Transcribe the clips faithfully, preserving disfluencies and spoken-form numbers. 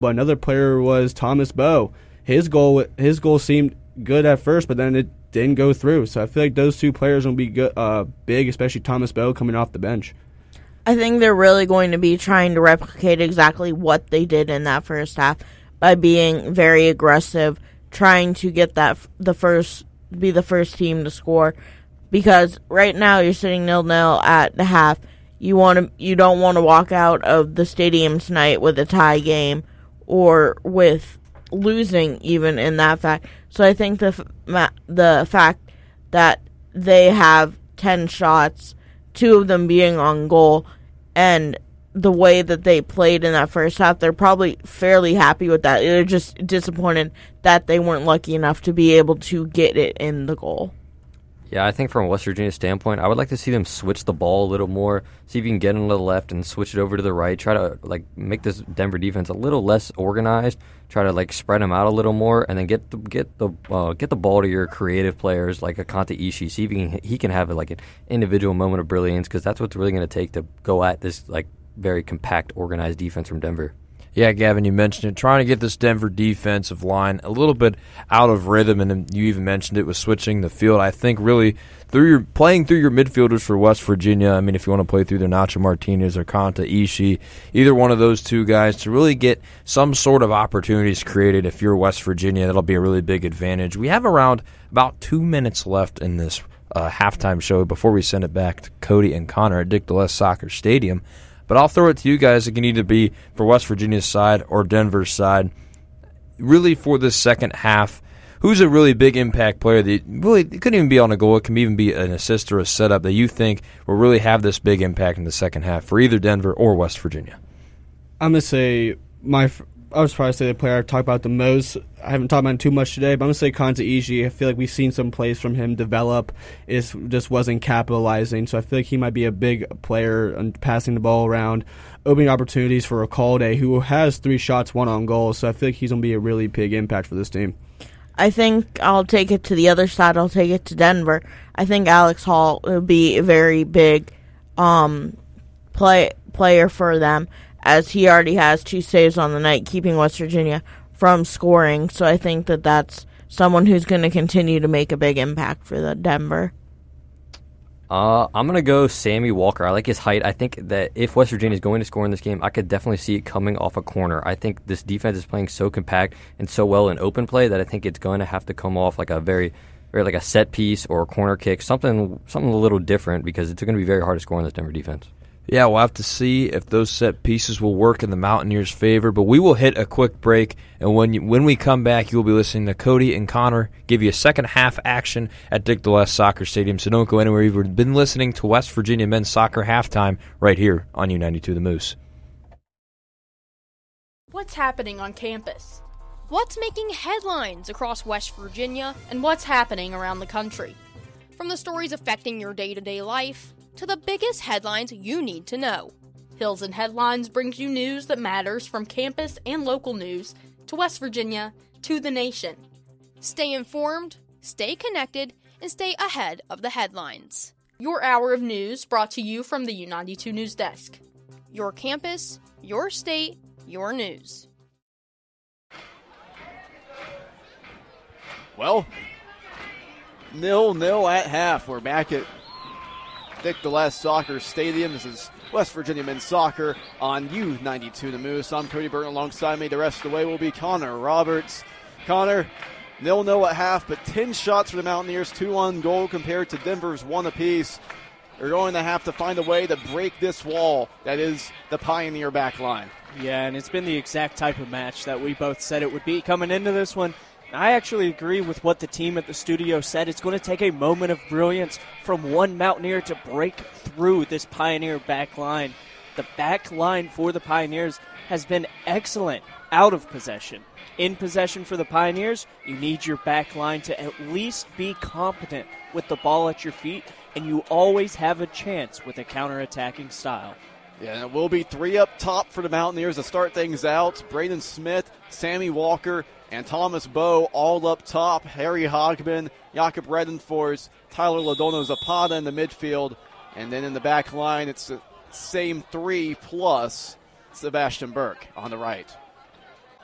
But another player was Thomas Bowe. His goal, his goal seemed good at first, but then it didn't go through. So I feel like those two players will be good, uh, big, especially Thomas Bowe coming off the bench. I think they're really going to be trying to replicate exactly what they did in that first half by being very aggressive, trying to get that the first be the first team to score. Because right now you're sitting nil nil at the half. You want to you don't want to walk out of the stadium tonight with a tie game or with losing even in that fact. So I think the the fact that they have ten shots, two of them being on goal, and the way that they played in that first half, they're probably fairly happy with that. They're just disappointed that they weren't lucky enough to be able to get it in the goal. Yeah, I think from a West Virginia standpoint, I would like to see them switch the ball a little more, see if you can get on the left and switch it over to the right, try to like make this Denver defense a little less organized, try to like spread them out a little more, and then get the get the uh, get the ball to your creative players like Akanta Ishii, see if he can, he can have like an individual moment of brilliance, because that's what's really going to take to go at this like very compact, organized defense from Denver. Yeah, Gavin, you mentioned it. Trying to get this Denver defensive line a little bit out of rhythm, and you even mentioned it with switching the field. I think really through your playing through your midfielders for West Virginia. I mean, if you want to play through their Nacho Martinez or Kanta Ishii, either one of those two guys, to really get some sort of opportunities created. If you're West Virginia, that'll be a really big advantage. We have around about two minutes left in this uh, halftime show before we send it back to Cody and Connor at Dick DeLess Soccer Stadium. But I'll throw it to you guys. It can either be for West Virginia's side or Denver's side. Really, for this second half, who's a really big impact player that really it couldn't even be on a goal? It can even be an assist or a setup that you think will really have this big impact in the second half for either Denver or West Virginia? I'm going to say my I was probably say the player I've talked about the most. I haven't talked about him too much today, but I'm going to say Kanta Ishii. I feel like we've seen some plays from him develop. It just wasn't capitalizing, so I feel like he might be a big player on passing the ball around, opening opportunities for Recalde, who has three shots, one on goal, so I feel like he's going to be a really big impact for this team. I think I'll take it to the other side. I'll take it to Denver. I think Alex Hall will be a very big um, play player for them, as he already has two saves on the night, keeping West Virginia from scoring. So I think that that's someone who's going to continue to make a big impact for the Denver. Uh, I'm going to go Sammy Walker. I like his height. I think that if West Virginia is going to score in this game, I could definitely see it coming off a corner. I think this defense is playing so compact and so well in open play that I think it's going to have to come off like a very, very like a set piece or a corner kick, something, something a little different, because it's going to be very hard to score in this Denver defense. Yeah, we'll have to see if those set pieces will work in the Mountaineers' favor. But we will hit a quick break, and when you, when we come back, you'll be listening to Cody and Connor give you a second half action at Dick DeLess Soccer Stadium. So don't go anywhere. You've been listening to West Virginia Men's Soccer Halftime right here on U ninety-two The Moose. What's happening on campus? What's making headlines across West Virginia, and what's happening around the country? From the stories affecting your day-to-day life to the biggest headlines you need to know, Hills and Headlines brings you news that matters, from campus and local news to West Virginia to the nation. Stay informed, stay connected, and stay ahead of the headlines. Your hour of news brought to you from the U ninety-two News Desk. Your campus, your state, your news. Well, nil nil at half. We're back at Dick DeLess Soccer Stadium. This is West Virginia Men's Soccer on U ninety-two The Moose. I'm Cody Burton. Alongside me the rest of the way will be Connor Roberts. Connor, nil nil at half, but ten shots for the Mountaineers, two on goal compared to Denver's one apiece. They're going to have to find a way to break this wall that is the Pioneer back line. Yeah, and it's been the exact type of match that we both said it would be coming into this one. I actually agree with what the team at the studio said. It's going to take a moment of brilliance from one Mountaineer to break through this Pioneer back line. The back line for the Pioneers has been excellent out of possession. In possession for the Pioneers, you need your back line to at least be competent with the ball at your feet, and you always have a chance with a counter-attacking style. Yeah, and it will be three up top for the Mountaineers to start things out. Braden Smith, Sammy Walker, and Thomas Bowe all up top. Harry Hogman, Jakob Redenfors, Tyler Lodono Zapata in the midfield. And then in the back line, it's the same three plus Sebastian Burke on the right.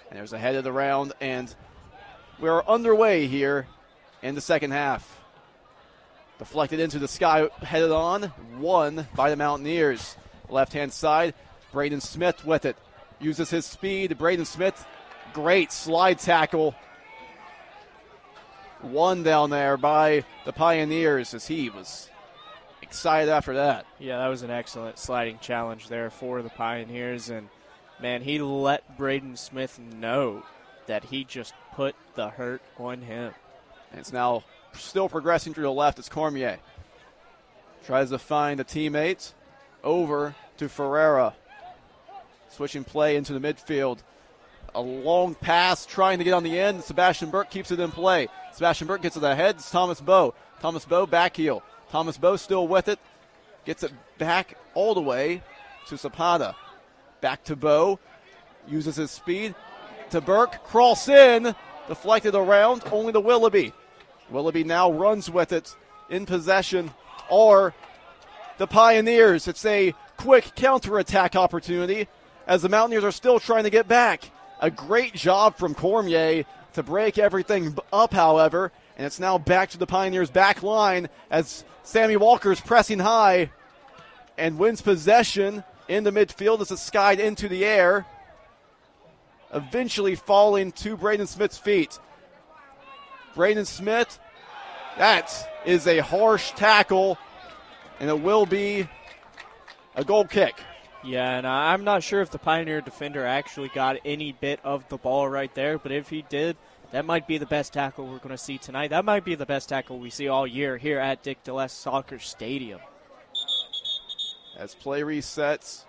And there's a head of the round, and we're underway here in the second half. Deflected into the sky, headed on, won by the Mountaineers. Left-hand side, Braden Smith with it. Uses his speed. Braden Smith, great slide tackle. One down there by the Pioneers as he was excited after that. Yeah, that was an excellent sliding challenge there for the Pioneers. And, man, he let Braden Smith know that he just put the hurt on him. And it's now still progressing through the left. It's Cormier. Tries to find a teammate. Over to Ferreira. Switching play into the midfield. A long pass trying to get on the end. Sebastian Burke keeps it in play. Sebastian Burke gets it ahead. It's Thomas Bowe. Thomas Bowe back heel. Thomas Bowe still with it. Gets it back all the way to Zapata. Back to Bowe. Uses his speed to Burke. Cross in. Deflected around. Only to Willoughby. Willoughby now runs with it in possession. Or the Pioneers. It's a quick counterattack opportunity as the Mountaineers are still trying to get back. A great job from Cormier to break everything up, however, and it's now back to the Pioneers' back line as Sammy Walker's pressing high and wins possession in the midfield as it's skied into the air, eventually falling to Braden Smith's feet. Braden Smith, that is a harsh tackle, and it will be a goal kick. Yeah, and I'm not sure if the Pioneer defender actually got any bit of the ball right there, but if he did, that might be the best tackle we're going to see tonight. That might be the best tackle we see all year here at Dick DeLess Soccer Stadium. As play resets,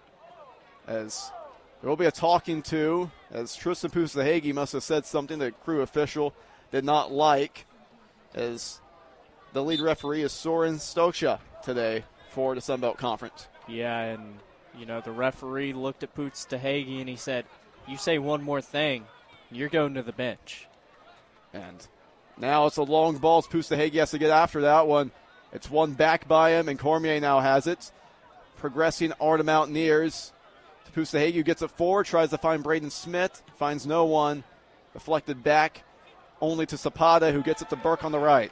as there will be a talking to, as Tristan Pusahagi must have said something that crew official did not like, as the lead referee is Soren Stokcha today for the Sunbelt Conference. Yeah, and, you know, the referee looked at Pusahagi and he said, you say one more thing, you're going to the bench. And now it's a long ball. Pusahagi has to get after that one. It's one back by him, and Cormier now has it. Progressing are the Mountaineers. Pusahagi gets it forward, tries to find Braden Smith, finds no one. Deflected back only to Zapata, who gets it to Burke on the right.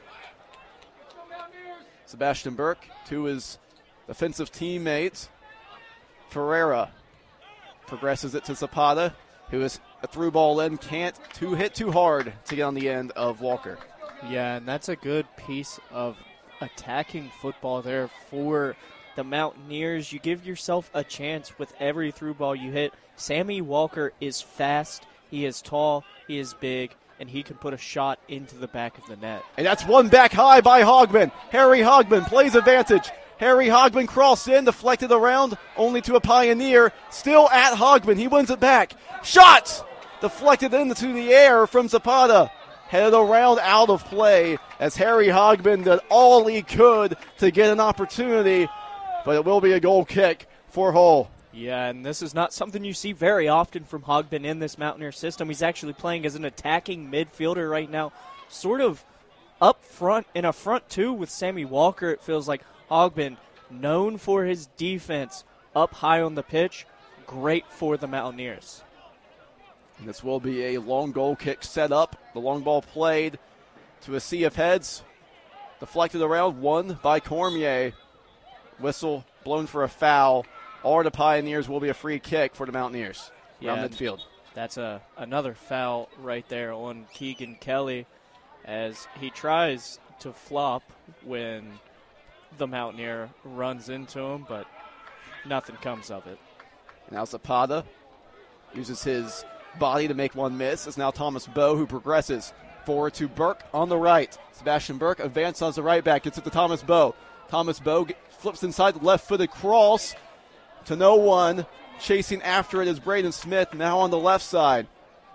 Sebastian Burke to his defensive teammate, Ferreira. Progresses it to Zapata, who is a through ball in, can't too hit too hard to get on the end of Walker. Yeah, and that's a good piece of attacking football there for the Mountaineers. You give yourself a chance with every through ball you hit. Sammy Walker is fast, he is tall, he is big, and he can put a shot into the back of the net. And that's one back high by Hogman. Harry Hogman plays advantage. Harry Hogman crossed in, deflected around, only to a Pioneer. Still at Hogman. He wins it back. Shot! Deflected into the air from Zapata. Headed around out of play as Harry Hogman did all he could to get an opportunity. But it will be a goal kick for Hull. Yeah, and this is not something you see very often from Hogman in this Mountaineer system. He's actually playing as an attacking midfielder right now, sort of up front, in a front two with Sammy Walker. It feels like Hogman, known for his defense, up high on the pitch, great for the Mountaineers. And this will be a long goal kick set up. The long ball played to a sea of heads. Deflected around, won by Cormier. Whistle blown for a foul. Or the Pioneers will be a free kick for the Mountaineers around Yeah, midfield. That's a another foul right there on Keegan Kelly as he tries to flop when the Mountaineer runs into him, but nothing comes of it. Now Zapata uses his body to make one miss. It's now Thomas Bowe who progresses forward to Burke on the right. Sebastian Burke advances on the right back. Gets it to Thomas Bowe. Thomas Bowe flips inside the left-footed cross to no one. Chasing after it is Braden Smith now on the left side.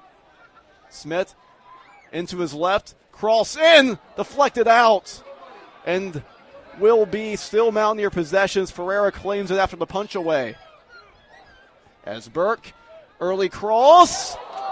Smith into his left. Cross in. Deflected out. And will be still Mountaineer possessions. Ferreira claims it after the punch away. As Burke, early cross.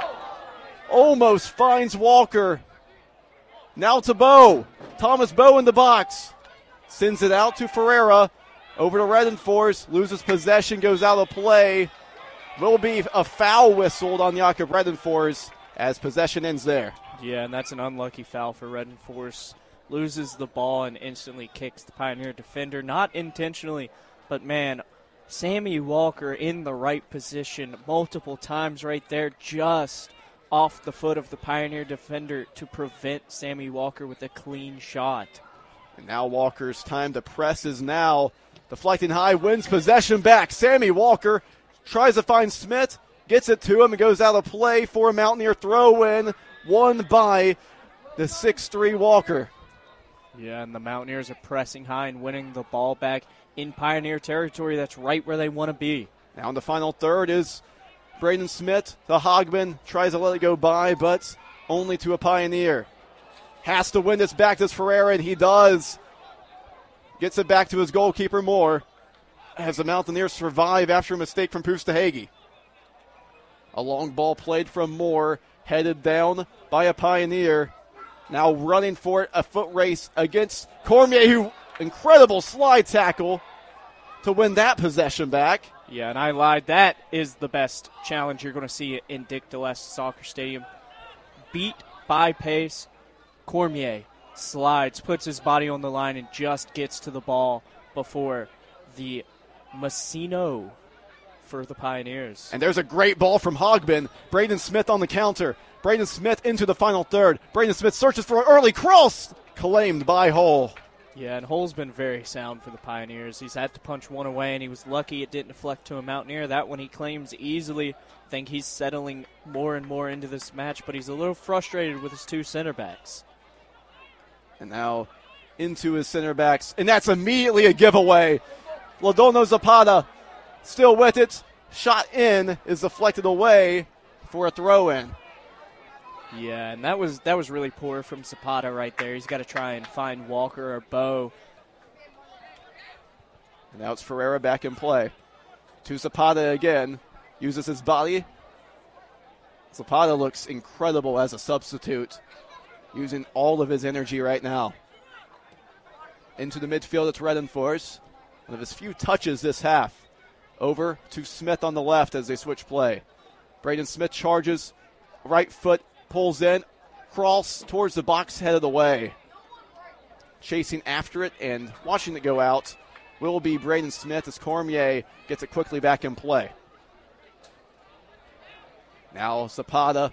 Almost finds Walker. Now to Bowe. Thomas Bowe in the box. Sends it out to Ferreira. Over to Redenfors. Loses possession. Goes out of play. will be a foul whistled on Jakob Redenfors as possession ends there. Yeah, and that's an unlucky foul for Redenfors. Loses the ball and instantly kicks the Pioneer defender. Not intentionally, but man, Sammy Walker in the right position multiple times right there, just off the foot of the Pioneer defender to prevent Sammy Walker with a clean shot. And now Walker's time to press is now. Deflecting high, wins possession back. Sammy Walker tries to find Smith, gets it to him, and goes out of play for a Mountaineer throw-in, won by the six three Walker. Yeah, and the Mountaineers are pressing high and winning the ball back in Pioneer territory. That's right where they want to be. Now in the final third is Braden Smith. The Hogman tries to let it go by, but only to a Pioneer. Has to win this back to Ferreira, and he does. Gets it back to his goalkeeper, Moore, as the Mountaineers survive after a mistake from Pustahegi. A long ball played from Moore, headed down by a Pioneer. Now running for it, a foot race against Cormier, who incredible slide tackle to win that possession back. Yeah, and I lied. That is the best challenge you're going to see in Dick DeLeste Soccer Stadium. Beat by pace. Cormier slides, puts his body on the line, and just gets to the ball before the Messino for the Pioneers. And there's a great ball from Hogman. Braden Smith on the counter. Braden Smith into the final third. Braden Smith searches for an early cross. Claimed by Hull. Yeah, and Hull's been very sound for the Pioneers. He's had to punch one away, and he was lucky it didn't deflect to a Mountaineer. That one he claims easily. I think he's settling more and more into this match, but he's a little frustrated with his two center backs. And now into his center backs. And that's immediately a giveaway. Ladono Zapata still with it. Shot in is deflected away for a throw-in. Yeah, and that was that was really poor from Zapata right there. He's got to try and find Walker or Bo. And now it's Ferreira back in play. To Zapata again. Uses his body. Zapata looks incredible as a substitute. Using all of his energy right now. Into the midfield, it's Redenfors. One of his few touches this half. Over to Smith on the left as they switch play. Braden Smith charges. Right foot pulls in. Cross towards the box, headed away. Chasing after it and watching it go out will be Braden Smith as Cormier gets it quickly back in play. Now Zapata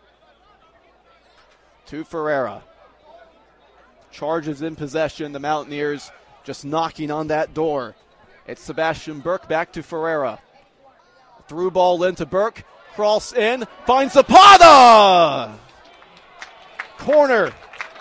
to Ferreira. Charges in possession. The Mountaineers just knocking on that door. It's Sebastian Burke back to Ferreira. Through ball into Burke. Cross in. Finds Zapata! Corner.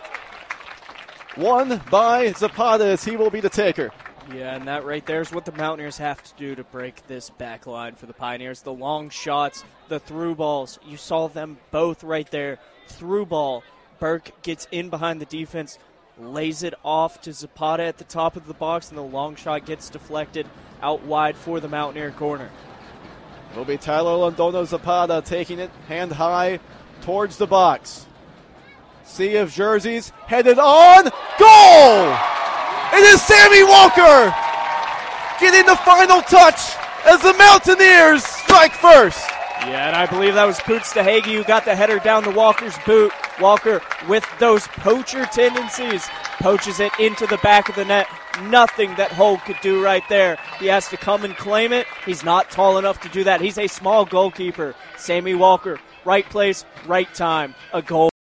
Won by Zapata as he will be the taker. Yeah, and that right there is what the Mountaineers have to do to break this back line for the Pioneers. The long shots, the through balls. You saw them both right there. Through ball. Burke gets in behind the defense, lays it off to Zapata at the top of the box, and the long shot gets deflected out wide for the Mountaineer corner. It'll be Tyler Londono Zapata taking it hand high towards the box. Sea of jerseys headed on. Goal! It is Sammy Walker getting the final touch as the Mountaineers strike first. Yeah, and I believe that was Pustahegi who got the header down to Walker's boot. Walker, with those poacher tendencies, poaches it into the back of the net. Nothing that Hull could do right there. He has to come and claim it. He's not tall enough to do that. He's a small goalkeeper. Sammy Walker, right place, right time. A goal.